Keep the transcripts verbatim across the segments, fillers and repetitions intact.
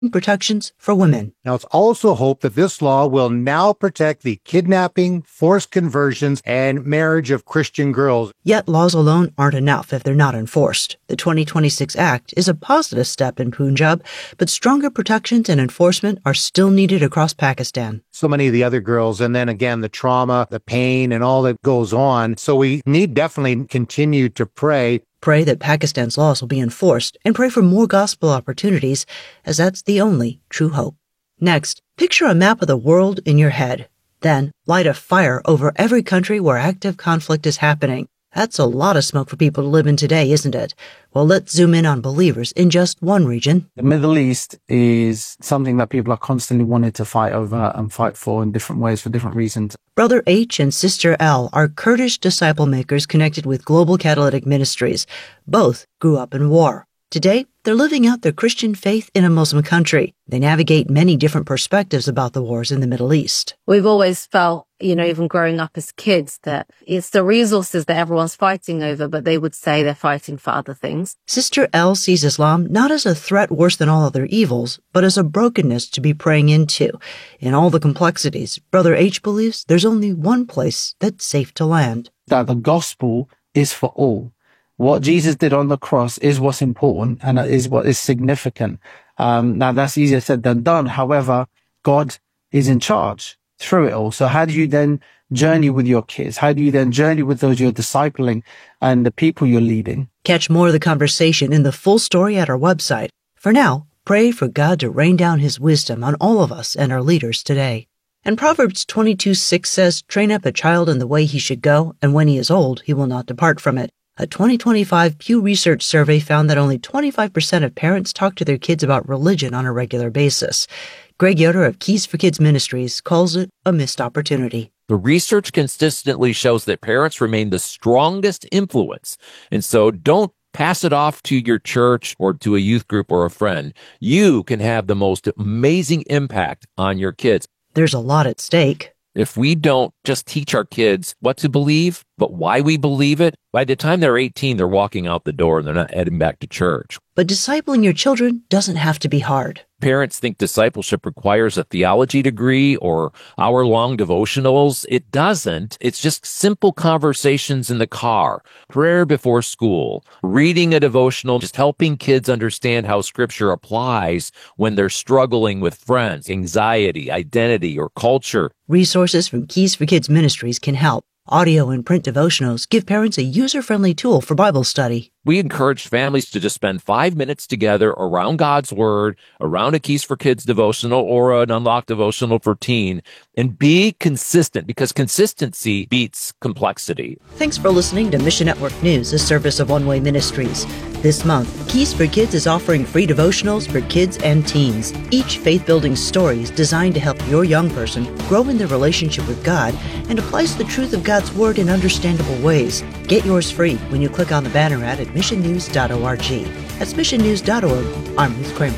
protections for women. Now, it's also hoped that this law will now protect the kidnapping, forced conversions, and marriage of Christian girls. Yet laws alone aren't enough if they're not enforced. The twenty twenty-six Act is a positive step in Punjab, but stronger protections and enforcement are still needed across Pakistan. So many of the other girls, and then again, the trauma, the pain, and all that goes on. So we need definitely continue to pray. Pray that Pakistan's laws will be enforced, and pray for more gospel opportunities, as that's the only true hope. Next, picture a map of the world in your head. Then, light a fire over every country where active conflict is happening. That's a lot of smoke for people to live in today, isn't it? Well, let's zoom in on believers in just one region. The Middle East is something that people are constantly wanting to fight over and fight for in different ways for different reasons. Brother H and Sister L are Kurdish disciple makers connected with Global Catalytic Ministries. Both grew up in war. Today, they're living out their Christian faith in a Muslim country. They navigate many different perspectives about the wars in the Middle East. We've always felt, you know, even growing up as kids, that it's the resources that everyone's fighting over, but they would say they're fighting for other things. Sister L sees Islam not as a threat worse than all other evils, but as a brokenness to be praying into. In all the complexities, Brother H believes there's only one place that's safe to land. That the gospel is for all. What Jesus did on the cross is what's important and is what is significant. Um, now, that's easier said than done. However, God is in charge through it all. So how do you then journey with your kids? How do you then journey with those you're discipling and the people you're leading? Catch more of the conversation in the full story at our website. For now, pray for God to rain down his wisdom on all of us and our leaders today. And Proverbs twenty-two six says, "Train up a child in the way he should go, and when he is old, he will not depart from it." A twenty twenty-five Pew Research survey found that only twenty-five percent of parents talk to their kids about religion on a regular basis. Greg Yoder of Keys for Kids Ministries calls it a missed opportunity. The research consistently shows that parents remain the strongest influence. And so don't pass it off to your church or to a youth group or a friend. You can have the most amazing impact on your kids. There's a lot at stake. If we don't just teach our kids what to believe, but why we believe it, by the time they're eighteen, they're walking out the door and they're not heading back to church. But discipling your children doesn't have to be hard. Parents think discipleship requires a theology degree or hour-long devotionals. It doesn't. It's just simple conversations in the car, prayer before school, reading a devotional, just helping kids understand how Scripture applies when they're struggling with friends, anxiety, identity, or culture. Resources from Keys for Kids Ministries can help. Audio and print devotionals give parents a user-friendly tool for Bible study. We encourage families to just spend five minutes together around God's Word, around a Keys for Kids devotional or an Unlocked devotional for teen, and be consistent, because consistency beats complexity. Thanks for listening to Mission Network News, a service of One Way Ministries. This month, Keys for Kids is offering free devotionals for kids and teens. Each faith-building story is designed to help your young person grow in their relationship with God and applies the truth of God's Word in understandable ways. Get yours free when you click on the banner ad at mission news dot org. That's mission news dot org. I'm Ruth Kramer.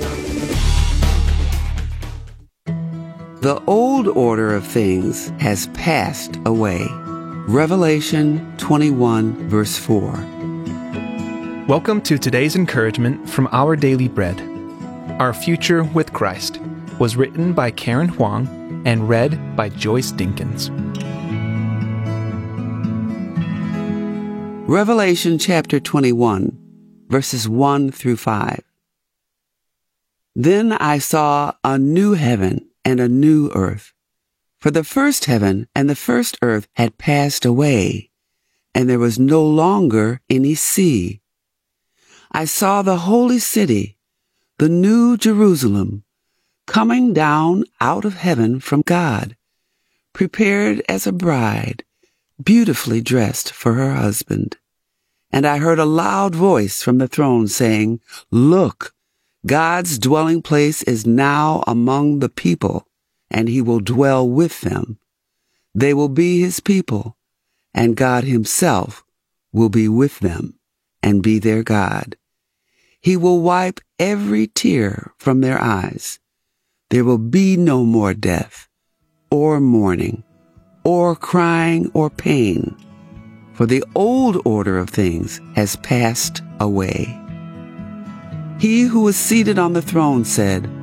The old order of things has passed away. Revelation twenty-one, verse four. Welcome to today's encouragement from Our Daily Bread. Our Future with Christ was written by Karen Huang and read by Joyce Dinkins. Revelation chapter twenty-one, verses one through five. Then I saw a new heaven and a new earth. For the first heaven and the first earth had passed away, and there was no longer any sea. I saw the holy city, the new Jerusalem, coming down out of heaven from God, prepared as a bride, beautifully dressed for her husband. And I heard a loud voice from the throne saying, "Look, God's dwelling place is now among the people, and he will dwell with them. They will be his people, and God himself will be with them and be their God. He will wipe every tear from their eyes. There will be no more death, or mourning, or crying, or pain, for the old order of things has passed away." He who was seated on the throne said,